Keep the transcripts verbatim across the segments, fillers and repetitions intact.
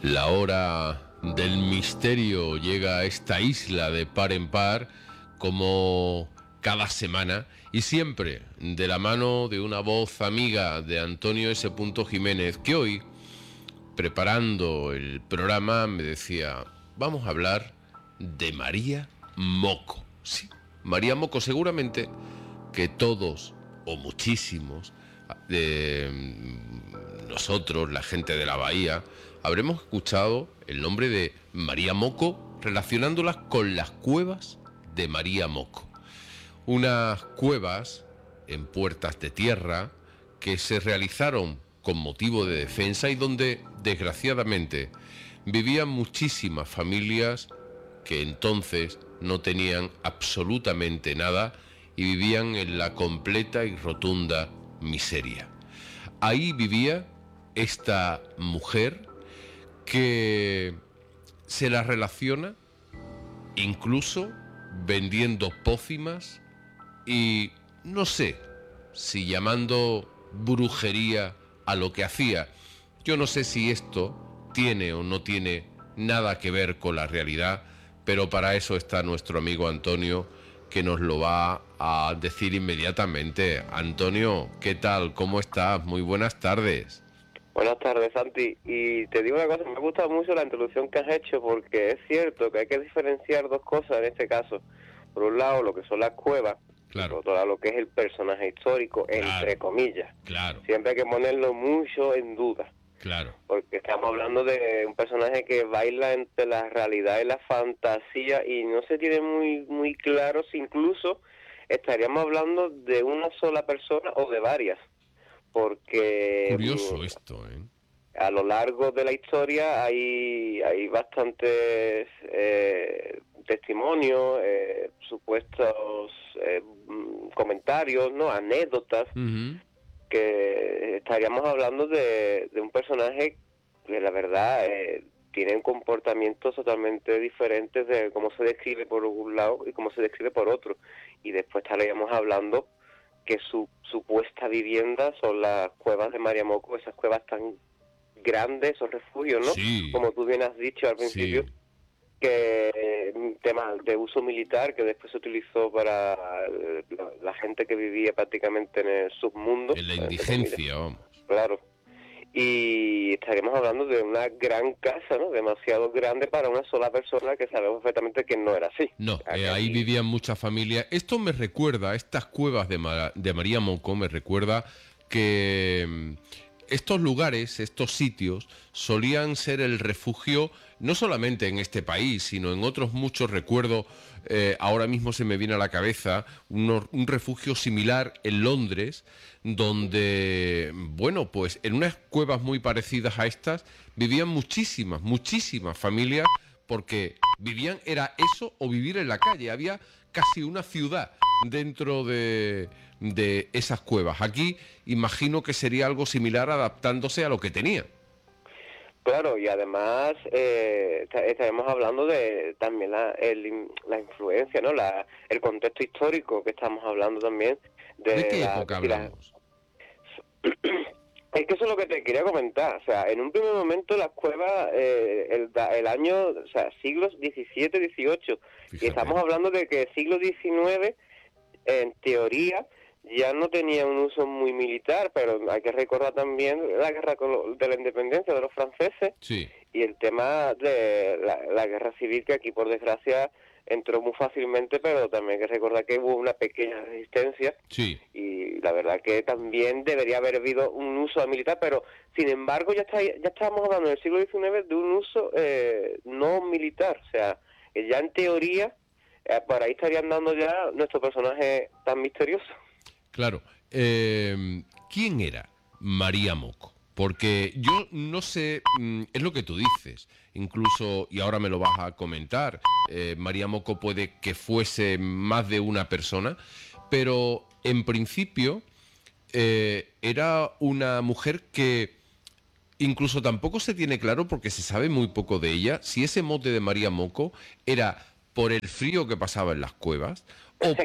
La hora del misterio llega a esta isla de par en par, como cada semana, y siempre de la mano de una voz amiga de Antonio S. Jiménez, que hoy, preparando el programa, me decía: vamos a hablar de María Moco. Sí, María Moco, seguramente que todos o muchísimos de nosotros, la gente de la Bahía, habremos escuchado el nombre de María Moco relacionándolas con las cuevas de María Moco. Unas cuevas en puertas de tierra que se realizaron con motivo de defensa y donde, desgraciadamente, vivían muchísimas familias que entonces no tenían absolutamente nada y vivían en la completa y rotunda miseria. Ahí vivía esta mujer que se la relaciona incluso vendiendo pócimas y no sé si llamando brujería a lo que hacía. Yo no sé si esto tiene o no tiene nada que ver con la realidad, pero para eso está nuestro amigo Antonio, que nos lo va a decir inmediatamente. Antonio, ¿qué tal? ¿Cómo estás? Muy buenas tardes. Buenas tardes, Santi. Y te digo una cosa, me gusta mucho la introducción que has hecho, porque es cierto que hay que diferenciar dos cosas en este caso. Por un lado, lo que son las cuevas, Claro. y por otro lado, lo que es el personaje histórico, Claro. entre comillas. Claro. Siempre hay que ponerlo mucho en duda. Claro. Porque estamos hablando de un personaje que baila entre la realidad y la fantasía y no se tiene muy, muy claro si incluso estaríamos hablando de una sola persona o de varias. Porque Curioso esto, ¿eh? A lo largo de la historia hay hay bastantes eh, testimonios, eh, supuestos eh, comentarios, no, anécdotas, Uh-huh. que estaríamos hablando de, de un personaje que la verdad eh, tiene comportamientos totalmente diferentes de cómo se describe por un lado y cómo se describe por otro. Y después estaríamos hablando que su supuesta vivienda son las cuevas de María Moco, esas cuevas tan grandes, esos refugios, ¿no? Sí. Como tú bien has dicho al principio, Sí. que eh, tema de uso militar, que después se utilizó para eh, la, la gente que vivía prácticamente en el submundo. En la entre indigencia, comillas. vamos. Claro. Y estaríamos hablando de una gran casa, ¿no? Demasiado grande para una sola persona, que sabemos perfectamente que no era así. No, O sea, eh, que ahí aquí- vivían muchas familias. Esto me recuerda, estas cuevas de, Mara- de María Moco, me recuerda que mm, estos lugares, estos sitios, solían ser el refugio, no solamente en este país, sino en otros muchos. Recuerdo, eh, ahora mismo se me viene a la cabeza, uno- un refugio similar en Londres, donde, bueno, pues en unas cuevas muy parecidas a estas, vivían muchísimas, muchísimas familias, porque vivían, era eso o vivir en la calle. Había casi una ciudad dentro de, de esas cuevas. Aquí imagino que sería algo similar, adaptándose a lo que tenía. Claro, y además eh, esta- estaremos hablando de también la, el- la influencia, ¿no? La, el contexto histórico que estamos hablando también de ¿De qué la... época de la- hablamos? Es que eso es lo que te quería comentar. O sea, en un primer momento las cuevas, eh, el, da- el año, o sea, siglos diecisiete, dieciocho. Y Fíjate. estamos hablando de que siglo diecinueve, en teoría, ya no tenía un uso muy militar, pero hay que recordar también la guerra con lo- de la independencia de los franceses Sí, y el tema de la, la guerra civil, que aquí por desgracia entró muy fácilmente, pero también hay que recordar que hubo una pequeña resistencia sí. y la verdad que también debería haber habido un uso militar, pero sin embargo ya está, ya estábamos hablando en el siglo diecinueve de un uso eh, no militar, o sea, que ya en teoría eh, por ahí estarían dando ya nuestro personaje tan misterioso. Claro. Eh, ¿quién era María Moco? Porque yo no sé, mm, es lo que tú dices, incluso, y ahora me lo vas a comentar, eh, María Moco puede que fuese más de una persona, pero en principio eh, era una mujer que incluso tampoco se tiene claro, porque se sabe muy poco de ella, si ese mote de María Moco era por el frío que pasaba en las cuevas, o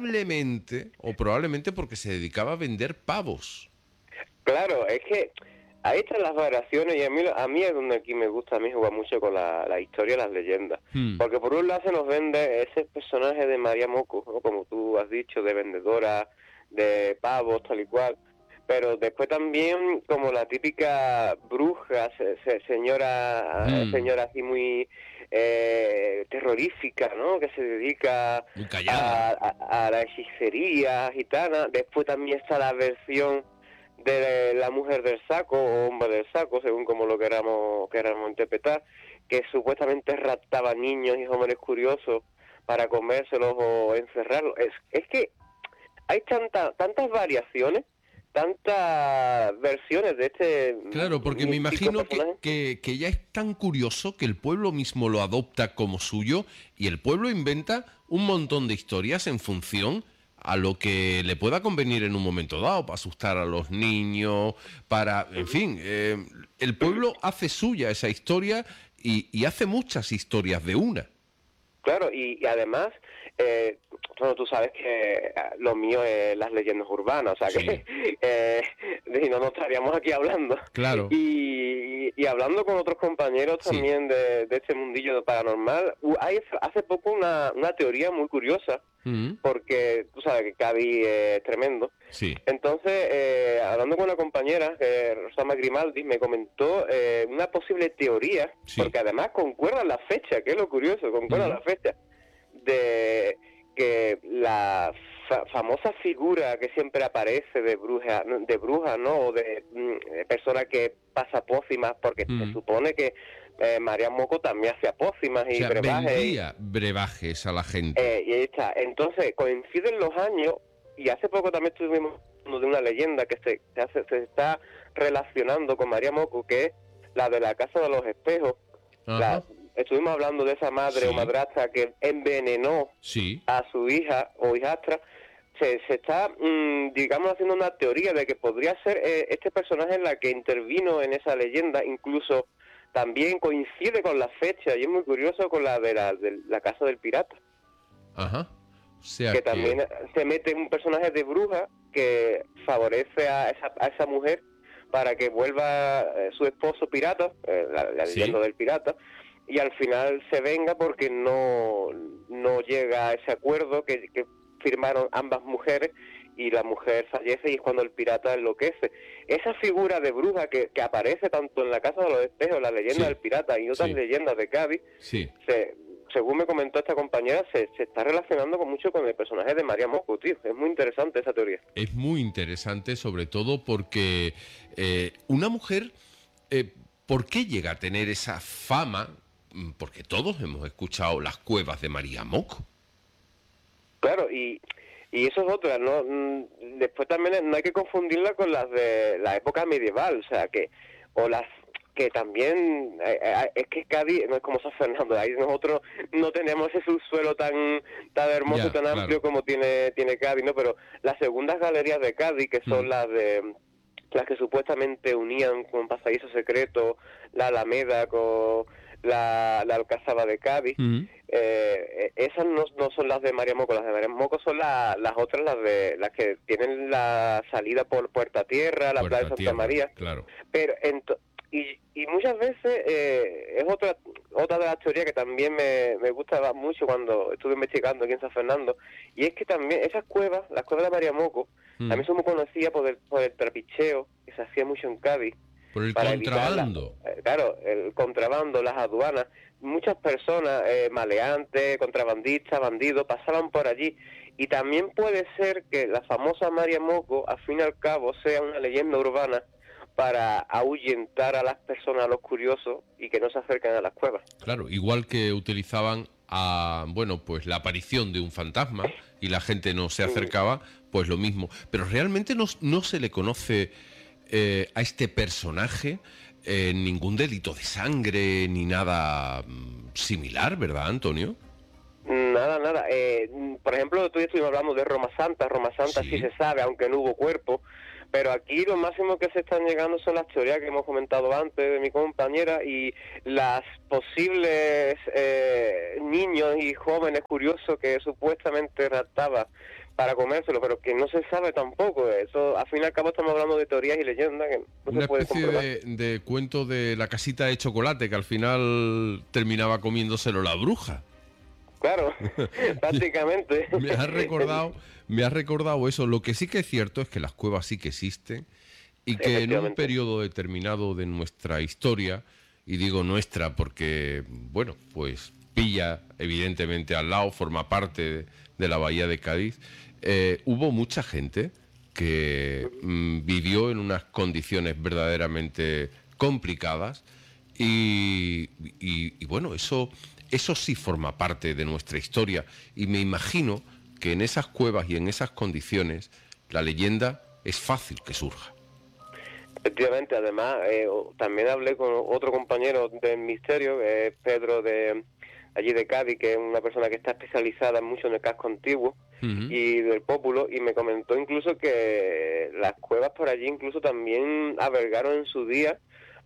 probablemente, o probablemente porque se dedicaba a vender pavos. Claro, es que ahí están las variaciones y a mí, a mí es donde aquí me gusta a mí jugar mucho con la, la historia y las leyendas. Hmm. Porque por un lado se nos vende ese personaje de María Moco, ¿no? Como tú has dicho, de vendedora de pavos, tal y cual. Pero después también como la típica bruja, se, se- señora, Hmm. señora así muy eh, terrorífica, ¿no? Que se dedica Muy a, callada. a, a la hechicería gitana. Después también está la versión de la mujer del saco o hombre del saco, según como lo queramos, queramos interpretar, que supuestamente raptaba niños y jóvenes curiosos para comérselos o encerrarlos. Es, es que hay tanta, tantas variaciones, tantas versiones de este Claro, porque me místico imagino que, personaje. que, que ya es tan curioso que el pueblo mismo lo adopta como suyo y el pueblo inventa un montón de historias en función a lo que le pueda convenir en un momento dado, para asustar a los niños, para, en fin, eh, el pueblo hace suya esa historia y, y hace muchas historias de una. Claro, y, y además, eh, bueno, tú sabes que eh, lo mío es las leyendas urbanas, o sea Sí, que eh, si no, no estaríamos aquí hablando. claro, Y, y hablando con otros compañeros sí. también de, de este mundillo paranormal, hu- hay hace poco una, una teoría muy curiosa, Mm, porque tú sabes que Cádiz es tremendo. sí, Entonces, eh, hablando con una compañera, eh, Rosama Grimaldi, me comentó eh, una posible teoría, sí. porque además concuerda la fecha, que es lo curioso, concuerda Mm, la fecha, de que la fa- famosa figura que siempre aparece de bruja, de bruja, ¿no? O de mm, persona que pasa pócimas, porque se mm. supone que eh, María Moco también hacía pócimas O y sea, brebajes. vendía brebajes a la gente. Eh, y ahí está. Entonces, coinciden los años, y hace poco también estuvimos hablando de una leyenda que se, se, hace- se está relacionando con María Moco, que es la de la Casa de los Espejos. La, Ajá, estuvimos hablando de esa madre o sí, madrastra que envenenó sí, a su hija o hijastra. Se, se está, mm, digamos, haciendo una teoría de que podría ser eh, este personaje en la que intervino en esa leyenda, incluso también coincide con la fecha, y es muy curioso con la de la, de la Casa del Pirata, ajá. O sea que que, también se mete un personaje de bruja que favorece a esa, a esa mujer para que vuelva eh, su esposo pirata, eh, la, la sí, leyenda del pirata, y al final se venga porque no, no llega a ese acuerdo que, que firmaron ambas mujeres y la mujer fallece y es cuando el pirata enloquece. Esa figura de bruja que, que aparece tanto en la Casa de los Espejos, la leyenda sí, del pirata y otras sí, leyendas de Cádiz, sí. se, según me comentó esta compañera, se, se está relacionando con mucho con el personaje de María Moco, tío. Es muy interesante esa teoría. Es muy interesante, sobre todo porque eh, una mujer, eh, ¿por qué llega a tener esa fama? Mm, Porque todos hemos escuchado las cuevas de María Moco. Claro, y, y eso es otra, ¿no? Mm, Después también no hay que confundirla con las de la época medieval, o sea, que, o las que también, eh, eh, es que Cádiz no es como San Fernando, ahí nosotros no tenemos ese subsuelo tan tan hermoso, Ya, tan amplio claro. como tiene tiene Cádiz, ¿no? Pero las segundas galerías de Cádiz, que Mm, son las de las que supuestamente unían con pasadizo secreto la Alameda con la, la Alcazaba de Cádiz, mm. eh, esas no, no son las de María Moco, las de María Moco son la- las otras, las de las que tienen la salida por Puerta Tierra, la Playa Puerta de Santa tierra, María, claro. pero ento- y, y muchas veces eh, es otra otra de las teorías que también me, me gusta mucho cuando estuve investigando aquí en San Fernando, y es que también esas cuevas, las cuevas de María Moco, Mm. también son muy conocidas por el, por el trapicheo que se hacía mucho en Cádiz Por el para evitar la, contrabando. eh, claro, el contrabando, las aduanas. Muchas personas, eh, maleantes, contrabandistas, bandidos, pasaban por allí. Y también puede ser que la famosa María Moco, al fin y al cabo, sea una leyenda urbana para ahuyentar a las personas, a los curiosos, y que no se acerquen a las cuevas. Claro, igual que utilizaban a, bueno, pues la aparición de un fantasma y la gente no se Mm, acercaba, pues lo mismo. Pero realmente no, no se le conoce eh, a este personaje eh, ningún delito de sangre ni nada mm, similar, ¿verdad, Antonio? Nada, nada. Eh, mm, por ejemplo, tú y yo estuvimos hablando de Roma Santa. Roma Santa sí Sí. se sabe, aunque no hubo cuerpo. Pero aquí lo máximo que se están llegando son las teorías que hemos comentado antes de mi compañera y las posibles eh, niños y jóvenes curiosos que supuestamente raptaba para comérselo, pero que no se sabe tampoco. Eso, al fin y al cabo estamos hablando de teorías y leyendas que no Una se puede especie comprobar. de, de cuento de la casita de chocolate que al final terminaba comiéndoselo la bruja. Claro, prácticamente. Me has recordado, me has recordado eso. Lo que sí que es cierto es que las cuevas sí que existen y que en un periodo determinado de nuestra historia, y digo nuestra porque, bueno, pues pilla evidentemente al lado, forma parte de, de la bahía de Cádiz, eh, hubo mucha gente que mm, vivió en unas condiciones verdaderamente complicadas y, y, y bueno, eso... Eso sí forma parte de nuestra historia y me imagino que en esas cuevas y en esas condiciones la leyenda es fácil que surja. Efectivamente, además, eh, también hablé con otro compañero del misterio, que es Pedro de allí de Cádiz, que es una persona que está especializada mucho en el casco antiguo uh-huh. y del pópulo, y me comentó incluso que las cuevas por allí incluso también albergaron en su día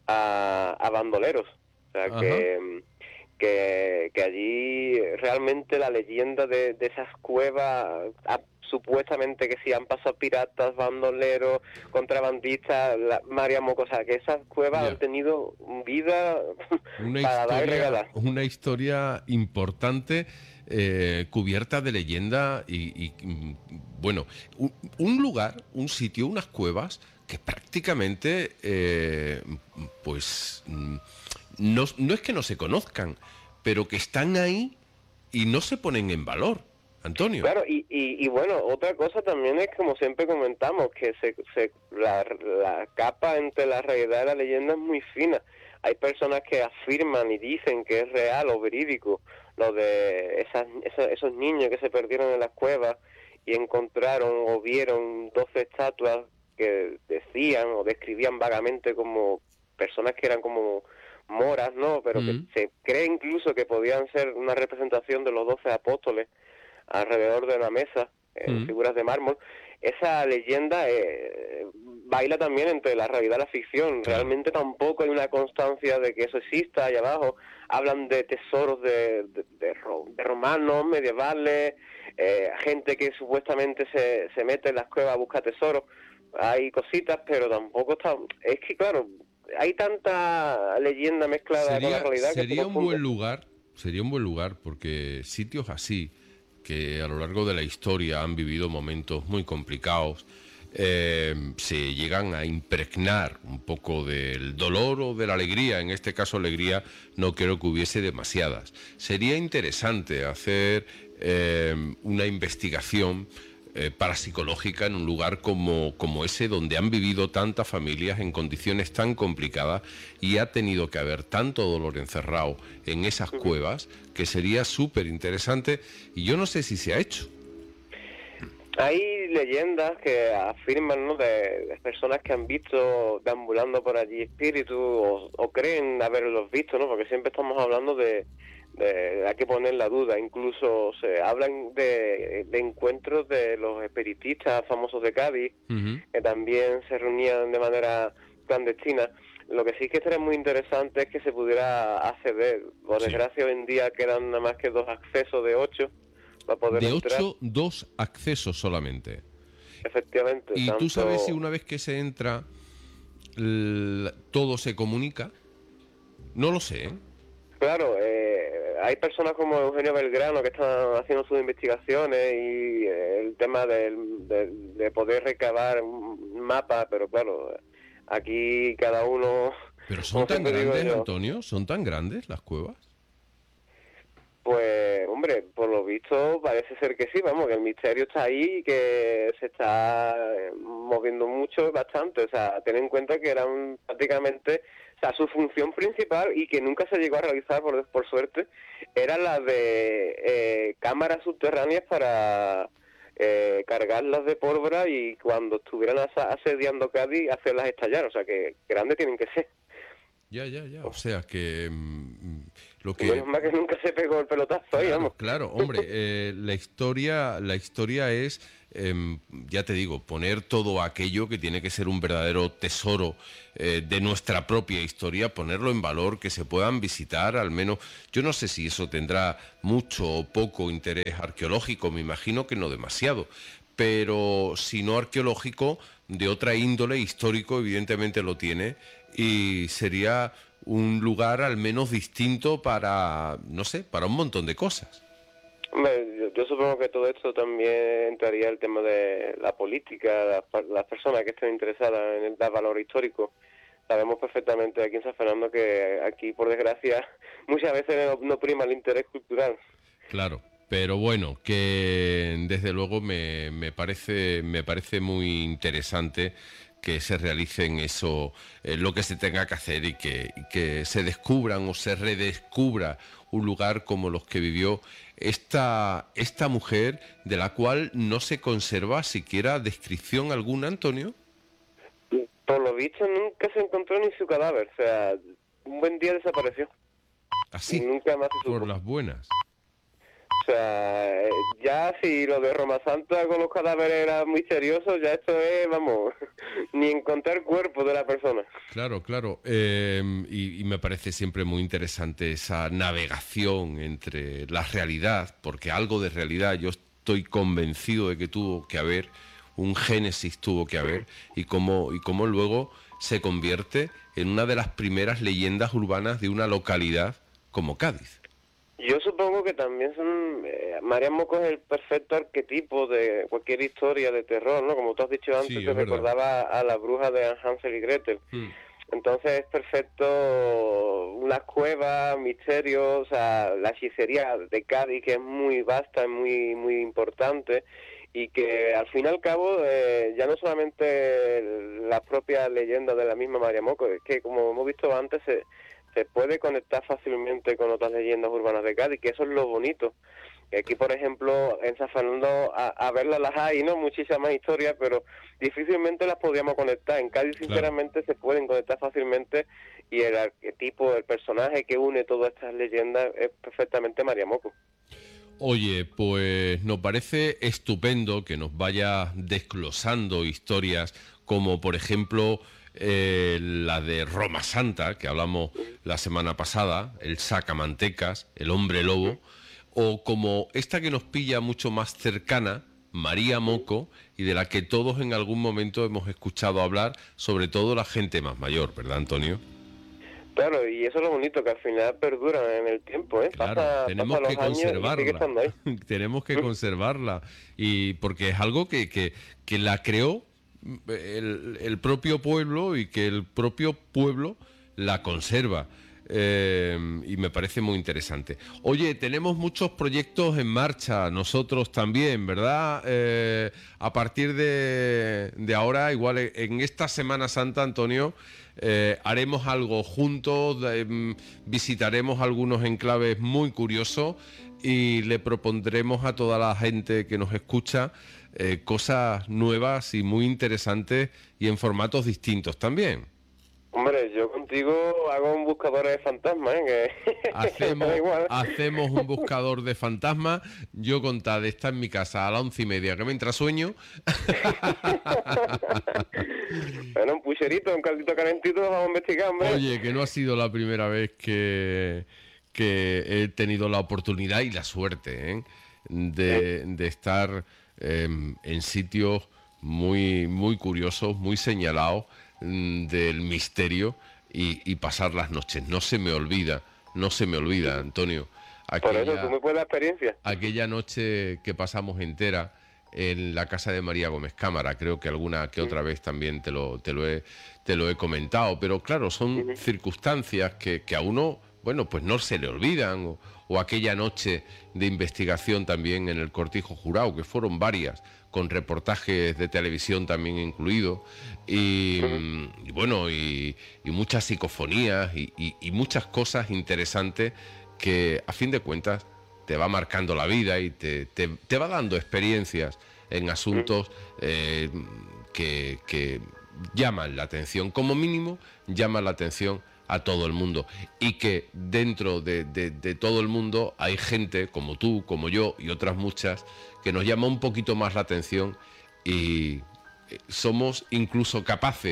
a, a bandoleros. O sea, uh-huh. que... Que, que allí realmente la leyenda de, de esas cuevas, a, supuestamente que sí han pasado piratas, bandoleros, contrabandistas, la, María Mocosa, que esas cuevas yeah. han tenido vida una para historia, dar y regalar. Una historia importante, eh, cubierta de leyenda y, y bueno, un, un lugar, un sitio, unas cuevas que prácticamente, eh, pues... No, no es que no se conozcan, pero que están ahí y no se ponen en valor, Antonio. Claro, y, y, y bueno, otra cosa también es, como siempre comentamos, que se, se la, la capa entre la realidad y la leyenda es muy fina. Hay personas que afirman y dicen que es real o verídico lo de esas, esos, esos niños que se perdieron en las cuevas y encontraron o vieron doce estatuas que decían o describían vagamente como personas que eran como... moras, ¿no? Pero mm. que se cree incluso que podían ser una representación de los doce apóstoles alrededor de una mesa, en mm. figuras de mármol. Esa leyenda eh, baila también entre la realidad y la ficción. Claro. Realmente tampoco hay una constancia de que eso exista allá abajo. Hablan de tesoros de, de, de, de romanos, medievales, eh, gente que supuestamente se, se mete en las cuevas a buscar tesoros. Hay cositas, pero tampoco está... Es que, claro... hay tanta leyenda mezclada sería, con la realidad que sería un buen lugar sería un buen lugar porque sitios así que a lo largo de la historia han vivido momentos muy complicados eh, se llegan a impregnar un poco del dolor o de la alegría. En este caso alegría no creo que hubiese demasiadas. Sería interesante hacer eh, una investigación Eh, parapsicológica en un lugar como, como ese, donde han vivido tantas familias en condiciones tan complicadas y ha tenido que haber tanto dolor encerrado en esas cuevas, que sería súper interesante y yo no sé si se ha hecho. Hay leyendas que afirman, ¿no?, de, de personas que han visto deambulando por allí espíritus o, o creen haberlos visto, ¿no?, porque siempre estamos hablando de De, hay que poner la duda. Incluso se hablan de, de encuentros de los espiritistas famosos de Cádiz, uh-huh. que también se reunían de manera clandestina. Lo que sí que estaría muy interesante es que se pudiera acceder. Por sí. desgracia hoy en día quedan nada más que dos accesos de ocho para poder de entrar. ocho, dos accesos solamente. Efectivamente. ¿Y tanto... tú sabes si una vez que se entra l- todo se comunica? No lo sé, ¿eh? Claro, eh, hay personas como Eugenio Belgrano que están haciendo sus investigaciones y eh, el tema del, de, de poder recabar un mapa, pero claro, aquí cada uno... ¿Pero son tan grandes, yo, Antonio? ¿Son tan grandes las cuevas? Pues, hombre, por lo visto parece ser que sí, vamos, que el misterio está ahí y que se está moviendo mucho, bastante. O sea, ten en cuenta que eran prácticamente... O sea, su función principal, y que nunca se llegó a realizar, por, por suerte, era la de eh, cámaras subterráneas para eh, cargarlas de pólvora y cuando estuvieran asediando Cádiz, hacerlas estallar. O sea, que grandes tienen que ser. Ya, ya, ya. O sea, que... Mmm, lo que... Menos mal que nunca se pegó el pelotazo ahí, claro, vamos. Claro, hombre, eh, la historia, la historia es... Eh, ya te digo, poner todo aquello que tiene que ser un verdadero tesoro eh, de nuestra propia historia, ponerlo en valor, que se puedan visitar, al menos, yo no sé si eso tendrá mucho o poco interés arqueológico, me imagino que no demasiado, pero si no arqueológico, de otra índole, histórico evidentemente lo tiene, y sería un lugar al menos distinto para, no sé, para un montón de cosas. Hombre, yo, yo supongo que todo esto también entraría el tema de la política, las, las personas que estén interesadas en el dar valor histórico. Sabemos perfectamente aquí en San Fernando que aquí, por desgracia, muchas veces no, no prima el interés cultural. Claro, pero bueno, que desde luego me, me parece me parece muy interesante que se realicen eso, eh, lo que se tenga que hacer y que, y que se descubran o se redescubra un lugar como los que vivió esta, esta mujer, de la cual no se conserva siquiera descripción alguna, Antonio. Por lo visto nunca se encontró ni su cadáver, o sea, un buen día desapareció. Así, Nunca más se supo. por las buenas. O sea, eh, ya si lo de Roma Santa con los cadáveres era misterioso, ya esto es, vamos, ni encontrar cuerpo de la persona. Claro, claro. Eh, y, y me parece siempre muy interesante esa navegación entre la realidad, porque algo de realidad yo estoy convencido de que tuvo que haber, un génesis tuvo que haber, y cómo, y cómo luego se convierte en una de las primeras leyendas urbanas de una localidad como Cádiz. Yo supongo que también son... Eh, María Moco es el perfecto arquetipo de cualquier historia de terror, ¿no? Como tú has dicho antes, Sí, te es verdad. recordaba a la bruja de Hansel y Gretel. Mm. Entonces es perfecto unas cuevas, misterios, o sea, la hechicería de Cádiz, que es muy vasta, es muy, muy importante, y que al fin y al cabo eh, ya no solamente las propias leyendas de la misma María Moco, es que como hemos visto antes se, se puede conectar fácilmente con otras leyendas urbanas de Cádiz, que eso es lo bonito. Y aquí, por ejemplo, en San Fernando, a, a verlas las hay, ¿no? Muchísimas historias, pero difícilmente las podríamos conectar. En Cádiz, sinceramente, claro, se pueden conectar fácilmente, y el arquetipo, el personaje que une todas estas leyendas es perfectamente María Moco. Oye, pues nos parece estupendo que nos vaya desglosando historias como, por ejemplo, eh, la de Roma Santa, que hablamos la semana pasada, el sacamantecas, el hombre lobo, o como esta que nos pilla mucho más cercana, María Moco, y de la que todos en algún momento hemos escuchado hablar, sobre todo la gente más mayor, ¿verdad, Antonio? Claro, y eso es lo bonito, que al final perduran en el tiempo, ¿eh? Claro, pasa, tenemos pasa que los años y sigue estando conservarla, ahí. tenemos que conservarla, y porque es algo que, que, que la creó el, el propio pueblo y que el propio pueblo la conserva. Eh, y me parece muy interesante. Oye, tenemos muchos proyectos en marcha, nosotros también, ¿verdad? Eh, a partir de, de ahora, igual en esta Semana Santa, Antonio, eh, haremos algo juntos, eh, visitaremos algunos enclaves muy curiosos y le propondremos a toda la gente que nos escucha eh, cosas nuevas y muy interesantes y en formatos distintos también. Hombre, yo contigo hago un buscador de fantasmas, ¿eh? Que Hacemos, da igual. hacemos un buscador de fantasmas. Yo contad de estar en mi casa a las once y media, que me entra sueño. Bueno, un pucherito, un caldito calentito, vamos a investigar, hombre. Oye, que no ha sido la primera vez que, que he tenido la oportunidad y la suerte, ¿eh? de, de estar eh, en sitios muy, muy curiosos, muy señalados del misterio y, y pasar las noches. No se me olvida, no se me olvida, Antonio. Aquella, Por eso, tú me puedes la experiencia. Aquella noche que pasamos entera en la casa de María Gómez Cámara, creo que alguna que otra vez también te lo, te lo, he, te lo he comentado, pero claro, son uh-huh. circunstancias que, que a uno, bueno, pues no se le olvidan, o, o aquella noche de investigación también en el Cortijo Jurado, que fueron varias, con reportajes de televisión también incluidos, y, uh-huh. y bueno, y, y muchas psicofonías y, y, y muchas cosas interesantes que a fin de cuentas te va marcando la vida y te, te, te va dando experiencias en asuntos eh, que, que llaman la atención, como mínimo llaman la atención a todo el mundo, y que dentro de, de, de todo el mundo hay gente como tú, como yo y otras muchas que nos llama un poquito más la atención y somos incluso capaces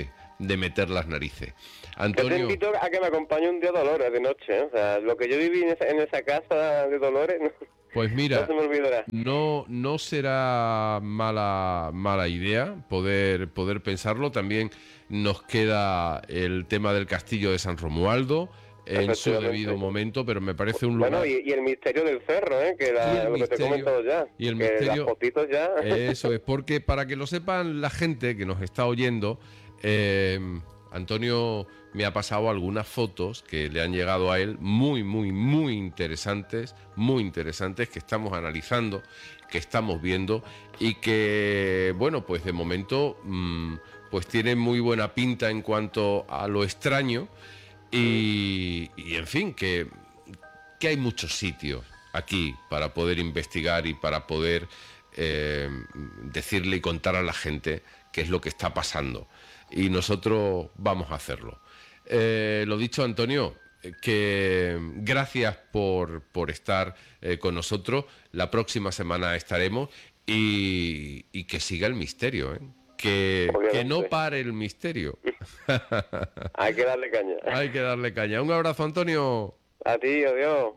de meter las narices. Antonio... Yo te invito a que me acompañe un día a Dolores de noche, ¿eh? O sea, lo que yo viví en esa, en esa casa de Dolores... No, pues mira, no se me olvidará. No, no será mala, mala idea poder, poder pensarlo. También nos queda el tema del castillo de San Romualdo en su debido momento, pero me parece un lugar... Bueno, y, y el misterio del cerro, ¿eh? Que la, lo misterio, que te he comentado ya. Y el que misterio... las fotitos ya... Eso es, porque para que lo sepan la gente que nos está oyendo, eh, Antonio me ha pasado algunas fotos que le han llegado a él muy, muy, muy interesantes, muy interesantes, que estamos analizando, que estamos viendo y que, bueno, pues de momento, mmm, pues tienen muy buena pinta en cuanto a lo extraño y, y en fin, que, que hay muchos sitios aquí para poder investigar y para poder eh, decirle y contar a la gente qué es lo que está pasando. Y nosotros vamos a hacerlo. Eh, lo dicho, Antonio, que gracias por, por estar eh, con nosotros. La próxima semana estaremos y, y que siga el misterio, ¿eh? Que, que no pare el misterio. Hay que darle caña. Hay que darle caña. Un abrazo, Antonio. A ti, adiós.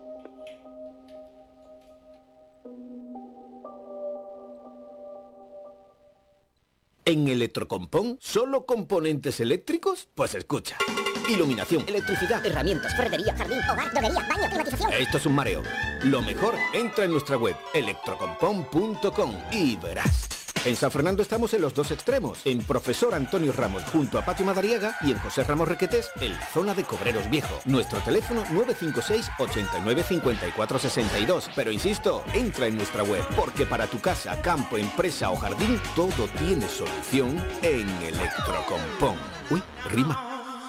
¿En Electrocompón solo componentes eléctricos? Pues escucha. Iluminación, electricidad, herramientas, ferretería, jardín, hogar, droguería, baño, climatización. Esto es un mareo. Lo mejor, entra en nuestra web electrocompón punto com y verás. En San Fernando estamos en los dos extremos, en Profesor Antonio Ramos junto a Patio Madariaga y en José Ramos Requetés en la zona de Cobreros Viejo. Nuestro teléfono nueve cinco seis, ocho nueve cinco cuatro seis dos. Pero insisto, entra en nuestra web, porque para tu casa, campo, empresa o jardín, todo tiene solución en Electrocompón. Uy, rima.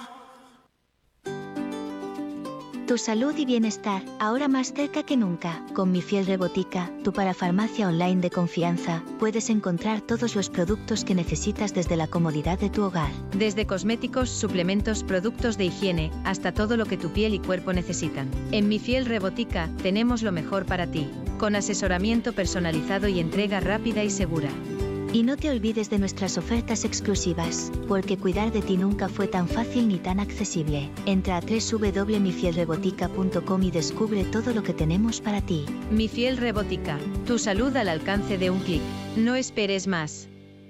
Tu salud y bienestar, ahora más cerca que nunca. Con Mi Fiel Rebotica, tu parafarmacia online de confianza, puedes encontrar todos los productos que necesitas desde la comodidad de tu hogar. Desde cosméticos, suplementos, productos de higiene, hasta todo lo que tu piel y cuerpo necesitan. En Mi Fiel Rebotica, tenemos lo mejor para ti, con asesoramiento personalizado y entrega rápida y segura. Y no te olvides de nuestras ofertas exclusivas, porque cuidar de ti nunca fue tan fácil ni tan accesible. Entra a doble u doble u doble u punto mi fiel rebotica punto com y descubre todo lo que tenemos para ti. Mi Fiel Rebotica, tu salud al alcance de un clic. No esperes más.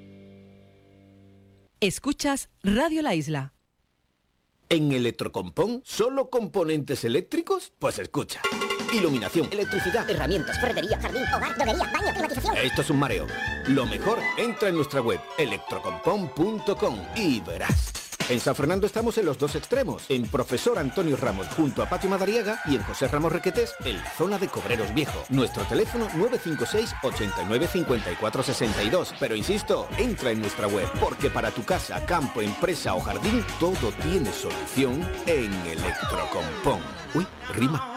Escuchas Radio La Isla. ¿En Electrocompón solo componentes eléctricos? Pues escucha. Iluminación, electricidad, herramientas, ferretería, jardín, hogar, droguería, baño, climatización. Esto es un mareo. Lo mejor, entra en nuestra web electrocompón punto com y verás. En San Fernando estamos en los dos extremos, en Profesor Antonio Ramos junto a Patio Madariaga y en José Ramos Requetés en la zona de Cobreros Viejo. Nuestro teléfono nueve cinco seis, ocho nueve cinco cuatro seis dos. Pero insisto, entra en nuestra web, porque para tu casa, campo, empresa o jardín, todo tiene solución en Electrocompón. Uy, rima.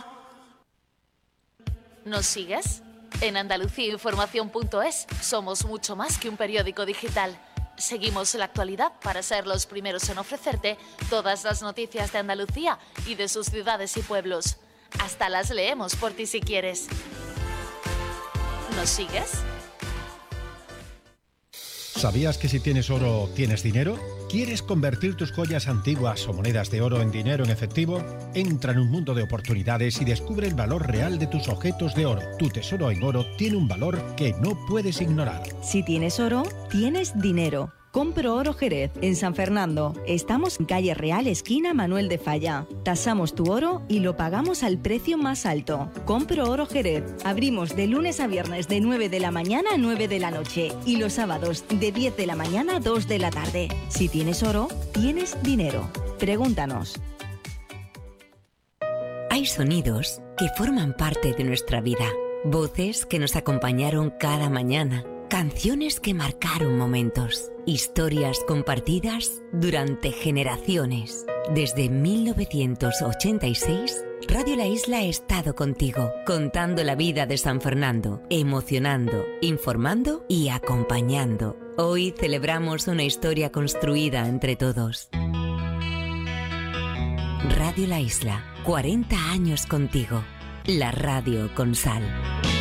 ¿Nos sigues? En andalucía información punto es somos mucho más que un periódico digital. Seguimos la actualidad para ser los primeros en ofrecerte todas las noticias de Andalucía y de sus ciudades y pueblos. Hasta las leemos por ti si quieres. ¿Nos sigues? ¿Sabías que si tienes oro, tienes dinero? ¿Quieres convertir tus joyas antiguas o monedas de oro en dinero en efectivo? Entra en un mundo de oportunidades y descubre el valor real de tus objetos de oro. Tu tesoro en oro tiene un valor que no puedes ignorar. Si tienes oro, tienes dinero. Compro Oro Jerez, en San Fernando. Estamos en calle Real, esquina Manuel de Falla. Tasamos tu oro y lo pagamos al precio más alto. Compro Oro Jerez. Abrimos de lunes a viernes de nueve de la mañana a nueve de la noche y los sábados de diez de la mañana a dos de la tarde. Si tienes oro, tienes dinero. Pregúntanos. Hay sonidos que forman parte de nuestra vida. Voces que nos acompañaron cada mañana. Canciones que marcaron momentos. Historias compartidas durante generaciones. Desde mil novecientos ochenta y seis, Radio La Isla ha estado contigo, contando la vida de San Fernando, emocionando, informando y acompañando. Hoy celebramos una historia construida entre todos. Radio La Isla, cuarenta años contigo. La radio con sal.